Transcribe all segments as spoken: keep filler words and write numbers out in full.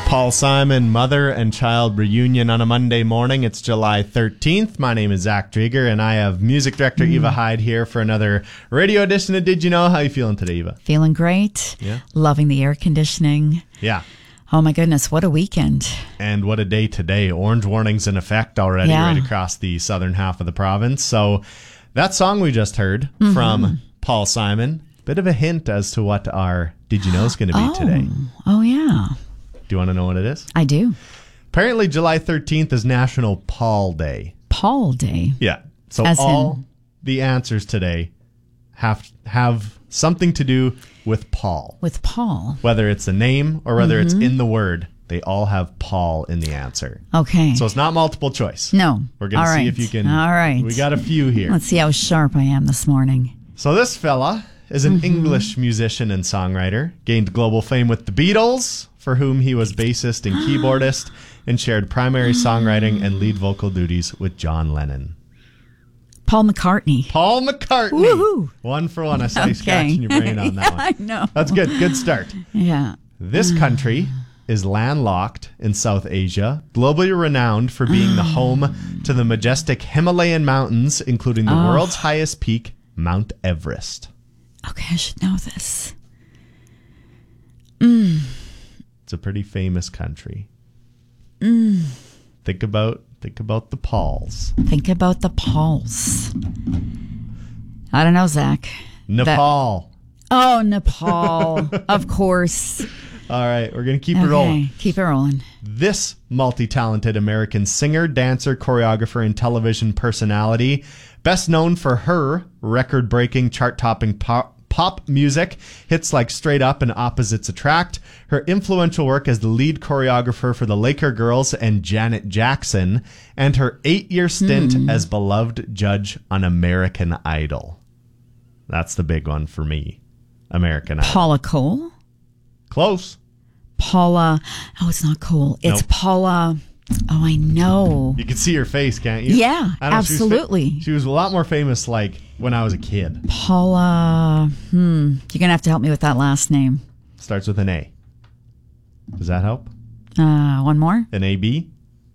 Paul Simon, mother and child reunion on a Monday morning. It's July thirteenth. My name is Zach Drieger, and I have music director mm. Eva Hyde here for another radio edition of Did You Know? How are you feeling today, Eva? Feeling great. Yeah. Loving the air conditioning. Yeah. Oh my goodness, what a weekend. And what a day today. Orange warnings in effect already yeah. right across the southern half of the province. So that song we just heard mm-hmm. from Paul Simon, bit of a hint as to what our Did You Know is going to be oh. today. Oh, yeah. Do you want to know what it is? I do. Apparently, July thirteenth is National Paul Day. Paul Day? Yeah. So As all in... the answers today have have something to do with Paul. With Paul. Whether it's a name or whether mm-hmm. it's in the word, they all have Paul in the answer. Okay. So it's not multiple choice. No. We're going to see right. if you can. All right. We got a few here. Let's see how sharp I am this morning. So this fella is an mm-hmm. English musician and songwriter, gained global fame with the Beatles, for whom he was bassist and keyboardist, and shared primary songwriting and lead vocal duties with John Lennon. Paul McCartney. Paul McCartney. Woohoo. One for one. I saw you okay. scratching your brain on that yeah, one. I know. That's good. Good start. Yeah. This country is landlocked in South Asia, globally renowned for being the home to the majestic Himalayan mountains, including the oh. world's highest peak, Mount Everest. Okay, I should know this. Mm. It's a pretty famous country. Mm. Think about think about the Pauls. Think about the Pauls. I don't know, Zach. Nepal. That... Oh, Nepal. Of course. All right, we're going to keep okay, it rolling. Keep it rolling. This multi-talented American singer, dancer, choreographer, and television personality, best known for her record-breaking, chart-topping pop, pop music, hits like Straight Up and Opposites Attract, her influential work as the lead choreographer for the Laker Girls and Janet Jackson, and her eight-year stint mm. as beloved judge on American Idol. That's the big one for me. American Idol. Paula Cole? Close. Paula. Oh, it's not Cole. It's nope. Paula. Oh, I know. You can see her face, can't you? Yeah, I know, absolutely. She was, she was a lot more famous like when I was a kid. Paula. Hmm. You're going to have to help me with that last name. Starts with an A. Does that help? Uh, one more. An A B?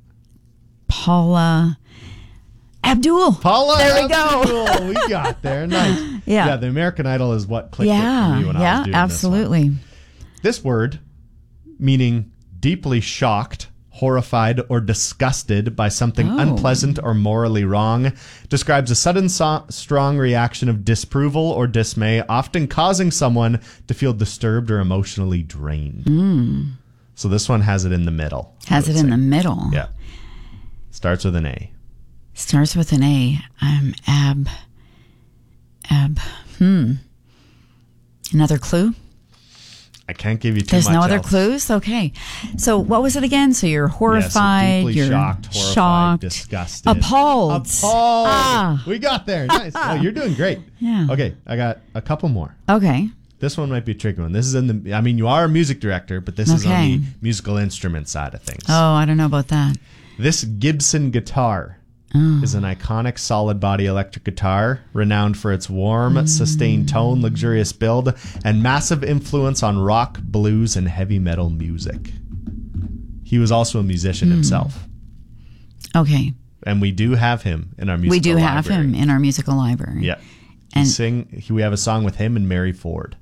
Paula Abdul. Paula there we Abdul. go. We got there. Nice. Yeah. Yeah, the American Idol is what clicked yeah, it for me when yeah, I was doing absolutely. this one. This word, meaning deeply shocked, horrified, or disgusted by something oh. unpleasant or morally wrong, describes a sudden so- strong reaction of disapproval or dismay, often causing someone to feel disturbed or emotionally drained. Mm. So this one has it in the middle. Has it in say. the middle. Yeah. Starts with an A. Starts with an A. I'm ab. Ab. Hmm. Another clue? I can't give you too There's much no other else. clues? Okay. So what was it again? So you're horrified, yeah, so deeply you're shocked, horrified, shocked, disgusted. appalled. Appalled. Ah. We got there. Nice. Oh, you're doing great. Yeah. Okay, I got a couple more. Okay. This one might be a tricky one. This is in the, I mean, you are a music director, but this is on Okay. the musical instrument side of things. Oh, I don't know about that. This Gibson guitar Oh. is an iconic solid body electric guitar, renowned for its warm, mm. sustained tone, luxurious build, and massive influence on rock, blues, and heavy metal music. He was also a musician mm. himself. Okay. And we do have him in our musical We do library. have him in our musical library. Yeah. And he sing, he, we have a song with him and Mary Ford.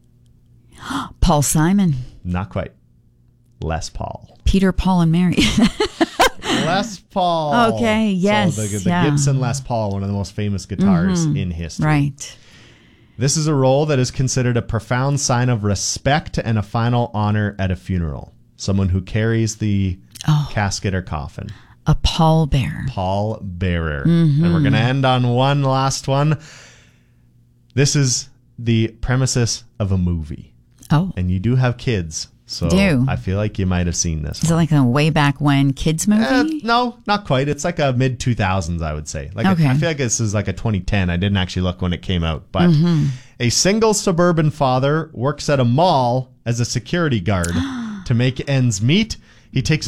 Paul Simon. Not quite. Les Paul. Peter, Paul, and Mary. Les Paul. Okay, yes. So the, the yeah. Gibson Les Paul, one of the most famous guitars mm-hmm. in history. Right. This is a role that is considered a profound sign of respect and a final honor at a funeral. Someone who carries the oh. casket or coffin. A pallbearer. Pallbearer. Mm-hmm. And we're going to end on one last one. This is the premises of a movie. Oh. And you do have kids. So Do. I feel like you might have seen this. Is one. it like a way back when kids movie? Uh, no, not quite. It's like a mid two thousands, I would say. Like okay. a, I feel like this is like a twenty ten. I didn't actually look when it came out. But mm-hmm. a single suburban father works at a mall as a security guard to make ends meet. He takes